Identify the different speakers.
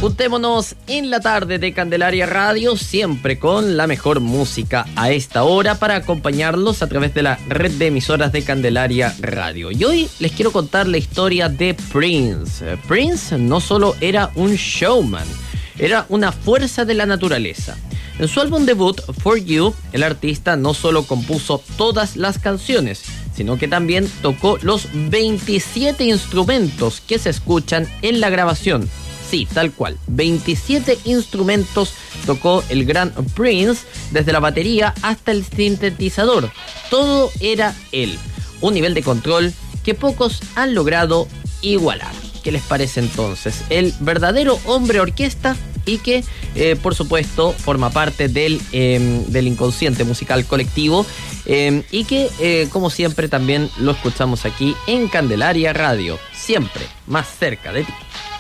Speaker 1: Juntémonos en la tarde de Candelaria Radio, siempre con la mejor música a esta hora para acompañarlos a través de la red de emisoras de Candelaria Radio. Y hoy les quiero contar la historia de Prince. Prince no solo era un showman, era una fuerza de la naturaleza. En su álbum debut, For You, el artista no solo compuso todas las canciones, sino que también tocó los 27 instrumentos que se escuchan en la grabación. Sí, tal cual, 27 instrumentos tocó el gran Prince, desde la batería hasta el sintetizador. Todo era él, un nivel de control que pocos han logrado igualar. ¿Qué les parece entonces? El verdadero hombre orquesta y que, por supuesto, forma parte del inconsciente musical colectivo y que, como siempre, también lo escuchamos aquí en Candelaria Radio, siempre más cerca de ti.